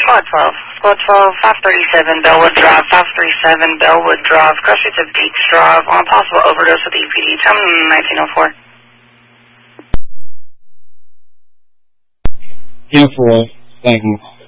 Squad 12. Squad 12, 537 Bellwood Drive, 537 Bellwood Drive, cross streets of Deeks Drive, on a possible overdose with EPD. Tell me 1904. 10-4, thank you.